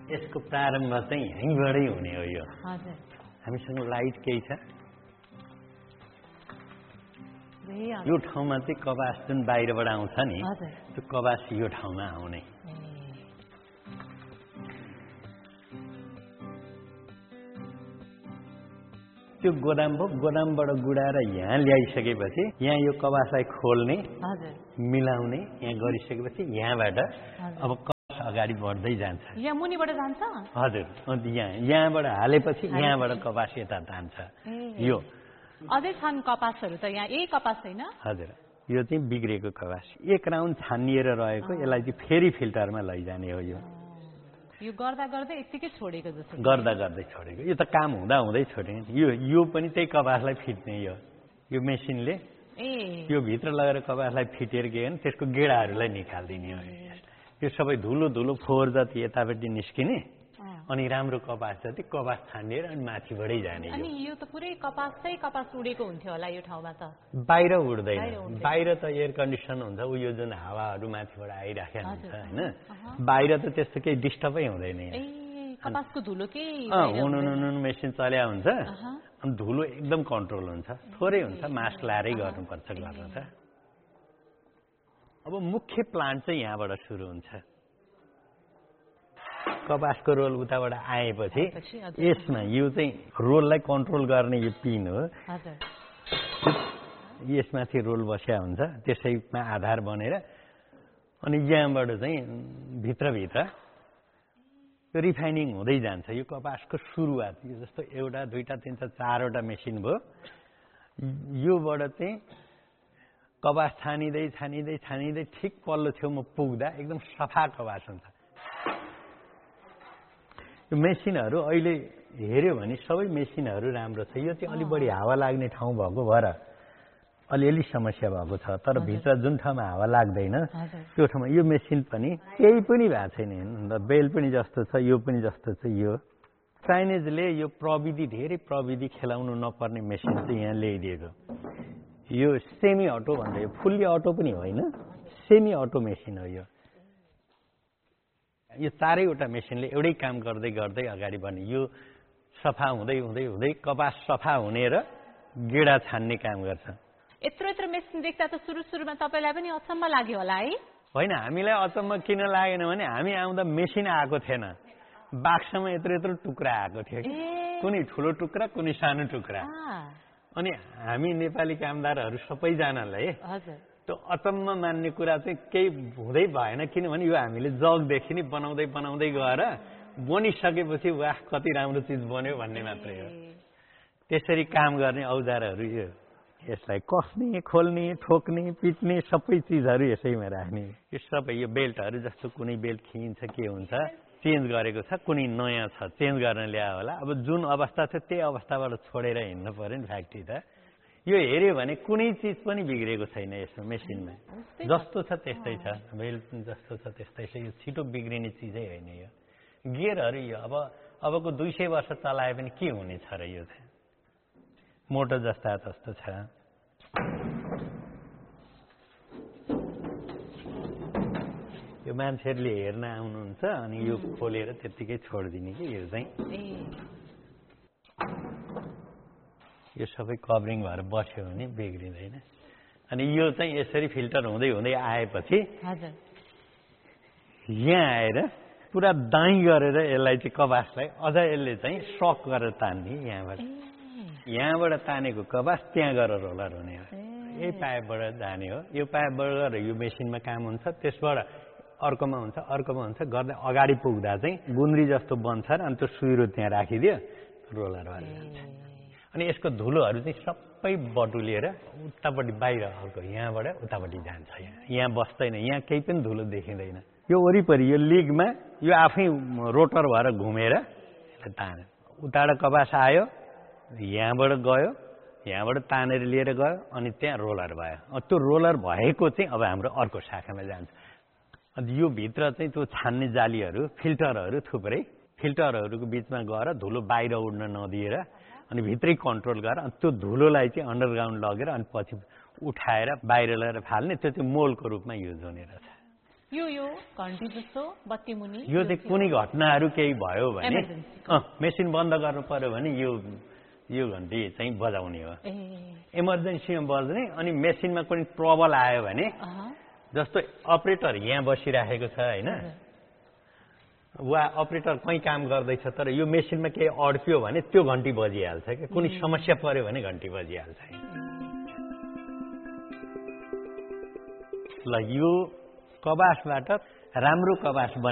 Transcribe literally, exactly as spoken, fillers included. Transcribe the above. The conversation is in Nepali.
यसको प्रारम्भ चाहिँ यहीँबाटै हुने हो यो हजुर हामीसँग लाइट केही छ ए यो ठाउँमा चाहिँ कपास जुन बाहिरबाट आउँछ नि हजुर त्यो कपास यो ठाउँमा आउने त्यो गोदाम भयो गोदामबाट गुडाएर यहाँ ल्याइसकेपछि यहाँ यो कपासलाई खोल्ने हजुर मिलाउने यहाँ गरिसकेपछि यहाँबाट अब कपास अगाडि बढ्दै जान्छ यहाँ मुनिबाट जान्छ हजुर अन्त यहाँ यहाँबाट हालेपछि यहाँबाट कपास यता तान्छ यो अझै छन् कपासहरू त यहाँ यही कपास छैन हजुर यो चाहिँ बिग्रेको कपास एक राउन्ड छानिएर रहेको यसलाई चाहिँ फेरि फिल्टरमा लैजाने हो यो यो गर्दा गर्दै यतिकै छोडेको जस्तो गर्दा गर्दै छोडेको यो त काम हुँदा हुँदै छोडेको यो यो पनि त्यही कपासलाई फिट्ने यो यो मेसिनले ए यो भित्र लगेर कपासलाई फिटेर के भने त्यसको गेडाहरूलाई निकाल्दिने हो यो सबै धुलो धुलो फोहोर जति यतापट्टि निस्किने अनि राम्रो कपास जति कपास छानिएर अनि माथिबाटै जाने अनि यो त पुरै कपासै कपास उडेको हुन्थ्यो होला यो ठाउँमा त बाहिर उड्दैन बाहिर त एयर कन्डिसन हुन्छ उयो जुन हावाहरू माथिबाट आइराखेको हुन्छ होइन बाहिर त त्यस्तो केही डिस्टर्बै हुँदैन ए कपासको धुलो के हुनु हुनु मेसिन चल्या हुन्छ अनि धुलो एकदम कन्ट्रोल हुन्छ थोरै हुन्छ मास्क लाएरै गर्नुपर्छ गर्नु त अब मुख्य प्लान्ट चाहिँ यहाँबाट सुरु हुन्छ कपासको रोल उताबाट आएपछि यसमा यो चाहिँ रोललाई कन्ट्रोल गर्ने यो पिन हो यसमाथि रोल बस्या हुन्छ त्यसैमा आधार बनेर अनि यहाँबाट चाहिँ भित्रभित्र यो रिफाइनिङ हुँदै जान्छ यो कपासको सुरुवात यो जस्तो एउटा दुईटा तिनवटा चारवटा मेसिन भयो योबाट चाहिँ कपास छानिँदै छानिँदै छानिँदै ठिक पल्लो छेउमा पुग्दा एकदम सफा कपास हुन्छ यो मेसिनहरू अहिले हेऱ्यो भने सबै मेसिनहरू राम्रो छ यो चाहिँ अलि बढी हावा लाग्ने ठाउँ भएको भएर अलिअलि समस्या भएको छ तर भित्र जुन ठाउँमा हावा लाग्दैन त्यो ठाउँमा यो मेसिन पनि केही पनि भएको छैन अन्त बेल पनि जस्तो छ यो पनि जस्तो छ यो चाइनिजले यो प्रविधि धेरै प्रविधि खेलाउनु नपर्ने मेसिन चाहिँ यहाँ ल्याइदिएको यो सेमी अटो भन्दा यो फुल्ली अटो पनि होइन सेमी अटो मेसिन हो यो यो चारैवटा मेसिनले एउटै काम गर्दै गर्दै अगाडि बढ्ने यो सफा हुँदै हुँदै हुँदै कपास सफा हुने र गेडा छान्ने काम गर्छ यत्रो यत्रो मेसिन देख्दा त सुरु सुरुमा तपाईँलाई पनि अचम्म लाग्यो होला है होइन हामीलाई अचम्म किन लागेन भने हामी आउँदा मेसिन आएको थिएन बाक्समा यत्रो यत्रो टुक्रा आएको थियो कुनै ठुलो टुक्रा कुनै सानो टुक्रा अनि हामी नेपाली कामदारहरू सबैजनालाई त्यो अचम्म मान्ने कुरा चाहिँ केही हुँदै भएन किनभने यो हामीले जगदेखि नै बनाउँदै बनाउँदै गएर बनिसकेपछि वाह कति राम्रो चिज बन्यो भन्ने मात्रै हो त्यसरी काम गर्ने औजारहरू यो यसलाई कसने खोल्ने ठोक्ने पिट्ने सबै चिजहरू यसैमा राख्ने यो सबै यो बेल्टहरू जस्तो कुनै बेल्ट खिन्छ के हुन्छ चेन्ज गरेको छ कुनै नयाँ छ चेन्ज गर्न ल्यायो होला अब जुन अवस्था छ त्यही अवस्थाबाट छोडेर हिँड्नु पर्यो नि फ्याक्ट्री त यो हेऱ्यो भने कुनै चिज पनि बिग्रेको छैन यसमा मेसिनमा जस्तो छ त्यस्तै छ बेल्ट जस्तो छ त्यस्तै छ यो छिटो बिग्रिने चिजै होइन यो गियरहरू यो अब अबको दुई सय वर्ष चलाए पनि के हुनेछ र यो चाहिँ मोटर जस्ता जस्तो छ यो मान्छेहरूले हेर्न आउनुहुन्छ अनि यो खोलेर त्यत्तिकै छोडिदिने कि यो चाहिँ यो सबै कभरिङ भएर बस्यो भने बिग्रिँदैन अनि यो चाहिँ यसरी फिल्टर हुँदै हुँदै आएपछि यहाँ आएर पुरा दाइँ गरेर यसलाई चाहिँ कपासलाई अझ यसले चाहिँ सक गरेर तान्ने यहाँबाट यहाँबाट तानेको कपास त्यहाँ गएर रोलर हुने हो यही पाइपबाट जाने हो यो पाइपबाट गएर यो मेसिनमा काम हुन्छ त्यसबाट अर्कोमा हुन्छ अर्कोमा हुन्छ गर्दै अगाडि पुग्दा चाहिँ गुन्द्री जस्तो बन्छ र अनि त्यो सुइरो त्यहाँ राखिदियो रोलर भएर जान्छ अनि यसको धुलोहरू चाहिँ सबै बटुलिएर उतापट्टि बाहिर अर्को यहाँबाट उतापट्टि जान्छ यहाँ यहाँ बस्दैन यहाँ केही पनि धुलो देखिँदैन यो वरिपरि यो लिगमा यो आफै रोटर भएर घुमेर यसलाई तान्यो उताबाट कपास आयो यहाँबाट गयो यहाँबाट तानेर लिएर गयो अनि त्यहाँ रोलर भयो त्यो रोलर भएको चाहिँ अब हाम्रो अर्को शाखामा जान्छ अनि यो भित्र चाहिँ त्यो छान्ने जालीहरू फिल्टरहरू थुप्रै फिल्टरहरूको बिचमा गएर धुलो बाहिर उड्न नदिएर अनि भित्रै कन्ट्रोल गरेर अनि त्यो धुलोलाई चाहिँ अन्डरग्राउन्ड लगेर अनि पछि उठाएर बाहिर लगेर फाल्ने त्यो चाहिँ मोलको रूपमा युज हुने रहेछ यो यो घन्टी जस्तो बत्ती मुनि यो चाहिँ कुनै घटनाहरू केही भयो भने मेसिन बन्द गर्नु पर्यो भने यो यो घन्टी चाहिँ बजाउने हो। इमर्जेन्सीमा बज्ने। अनि मेसिनमा कुनै ट्रबल आयो भने जस्तो अपरेटर यहाँ बसिराखेको छ होइन, वा अपरेटर कहीँ काम गर्दैछ तर यो मेसिनमा केही अड्क्यो भने त्यो घन्टी बजिहाल्छ क्या। कुनै समस्या पर्यो भने घन्टी बजिहाल्छ। ल यो कबासबाट राम्रो कबास